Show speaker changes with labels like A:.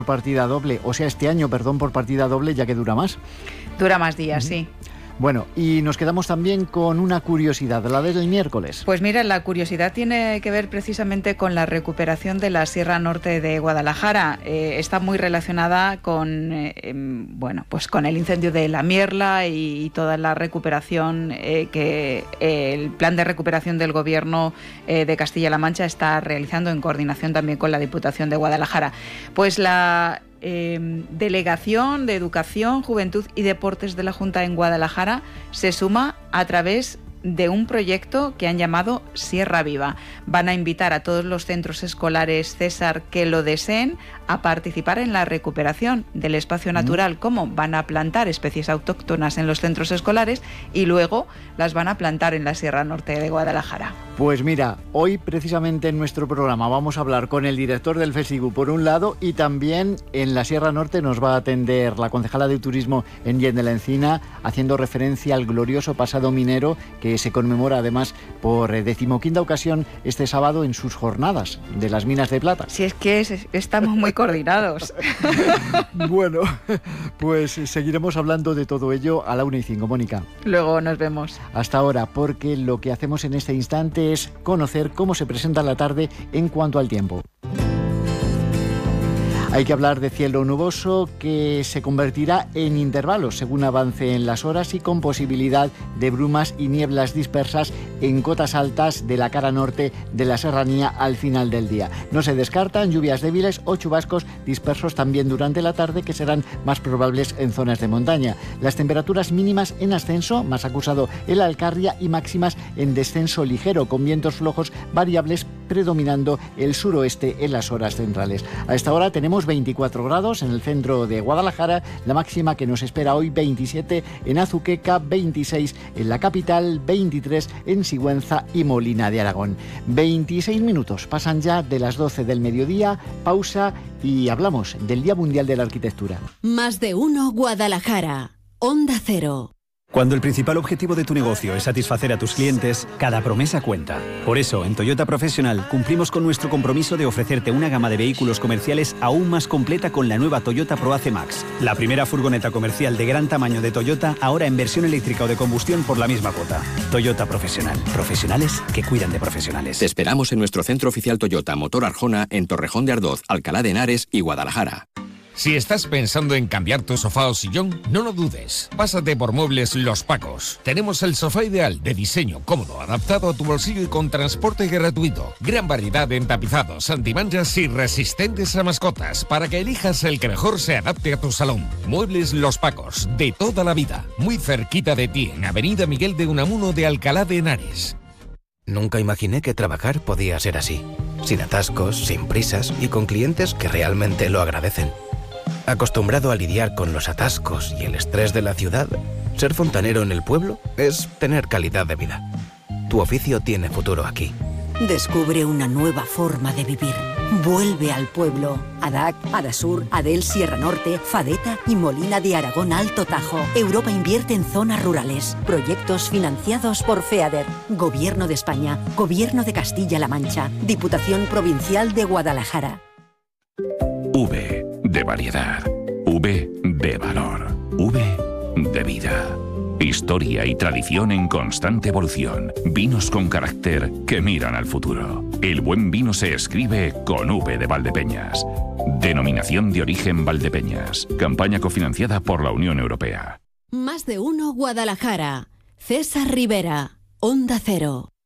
A: partida doble, o sea, este año, perdón, por partida doble, ya que dura más.
B: Dura más días, sí.
A: Bueno, y nos quedamos también con una curiosidad, la del miércoles.
B: Pues mira, la curiosidad tiene que ver precisamente con la recuperación de la Sierra Norte de Guadalajara. Está muy relacionada con, pues con el incendio de La Mierla y toda la recuperación que el plan de recuperación del Gobierno de Castilla-La Mancha está realizando en coordinación también con la Diputación de Guadalajara. Pues la Delegación de Educación, Juventud y Deportes de la Junta en Guadalajara se suma a través de un proyecto que han llamado Sierra Viva. Van a invitar a todos los centros escolares César que lo deseen a participar en la recuperación del espacio natural. ¿Cómo? Van a plantar especies autóctonas en los centros escolares y luego las van a plantar en la Sierra Norte de Guadalajara.
A: Pues mira, hoy precisamente en nuestro programa vamos a hablar con el director del FESIGU por un lado, y también en la Sierra Norte nos va a atender la concejala de turismo en Yen de la Encina, haciendo referencia al glorioso pasado minero que se conmemora además por 15ª ocasión este sábado en sus jornadas de las minas de plata.
B: Si es que estamos muy coordinados.
A: Bueno, pues seguiremos hablando de todo ello a la 1:05, Mónica.
B: Luego nos vemos.
A: Hasta ahora, porque lo que hacemos en este instante es conocer cómo se presenta la tarde en cuanto al tiempo. Hay que hablar de cielo nuboso que se convertirá en intervalos según avance en las horas y con posibilidad de brumas y nieblas dispersas en cotas altas de la cara norte de la serranía al final del día. No se descartan lluvias débiles o chubascos dispersos también durante la tarde, que serán más probables en zonas de montaña. Las temperaturas mínimas en ascenso, más acusado el Alcarria, y máximas en descenso ligero, con vientos flojos variables predominando el suroeste en las horas centrales. A esta hora tenemos 24 grados en el centro de Guadalajara, la máxima que nos espera hoy 27 en Azuqueca, 26 en la capital, 23 en Sigüenza y Molina de Aragón. 26 minutos pasan ya de las 12 del mediodía, pausa y hablamos del Día Mundial de la Arquitectura.
C: Más de uno Guadalajara, Onda Cero.
D: Cuando el principal objetivo de tu negocio es satisfacer a tus clientes, cada promesa cuenta. Por eso, en Toyota Professional cumplimos con nuestro compromiso de ofrecerte una gama de vehículos comerciales aún más completa con la nueva Toyota ProAce Max, la primera furgoneta comercial de gran tamaño de Toyota, ahora en versión eléctrica o de combustión por la misma cuota. Toyota Professional. Profesionales que cuidan de profesionales.
E: Te esperamos en nuestro centro oficial Toyota Motor Arjona en Torrejón de Ardoz, Alcalá de Henares y Guadalajara.
F: Si estás pensando en cambiar tu sofá o sillón, no lo dudes. Pásate por Muebles Los Pacos. Tenemos el sofá ideal, de diseño cómodo, adaptado a tu bolsillo y con transporte gratuito. Gran variedad en tapizados, antimanchas y resistentes a mascotas, para que elijas el que mejor se adapte a tu salón. Muebles Los Pacos, de toda la vida. Muy cerquita de ti, en Avenida Miguel de Unamuno de Alcalá de Henares.
G: Nunca imaginé que trabajar podía ser así. Sin atascos, sin prisas y con clientes que realmente lo agradecen. Acostumbrado a lidiar con los atascos y el estrés de la ciudad, ser fontanero en el pueblo es tener calidad de vida. Tu oficio tiene futuro aquí.
C: Descubre una nueva forma de vivir. Vuelve al pueblo. ADAC, Adasur, Adel Sierra Norte, Fadeta y Molina de Aragón Alto Tajo. Europa invierte en zonas rurales. Proyectos financiados por FEADER. Gobierno de España. Gobierno de Castilla-La Mancha. Diputación Provincial de Guadalajara.
H: V de variedad. V de valor. V de vida. Historia y tradición en constante evolución. Vinos con carácter que miran al futuro. El buen vino se escribe con V de Valdepeñas. Denominación de origen Valdepeñas. Campaña cofinanciada por la Unión Europea.
C: Más de uno Guadalajara. César Rivera, Onda Cero.